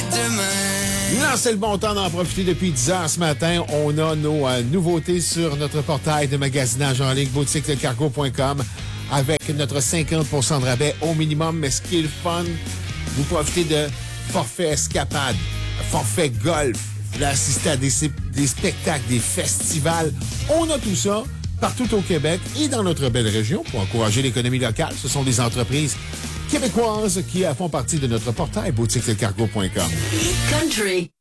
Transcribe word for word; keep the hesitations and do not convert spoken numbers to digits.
demain. Non, c'est le bon temps d'en profiter depuis dix heures ce matin. On a nos euh, nouveautés sur notre portail de magasinage en ligne boutique le cargo point com avec notre cinquante pour cent de rabais au minimum. Mais ce qui est le fun, vous profitez de forfait escapade, forfait golf. Vous voulez assister à des, des spectacles, des festivals. On a tout ça partout au Québec et dans notre belle région pour encourager l'économie locale. Ce sont des entreprises québécoises qui font partie de notre portail boutique le cargo point com. Country.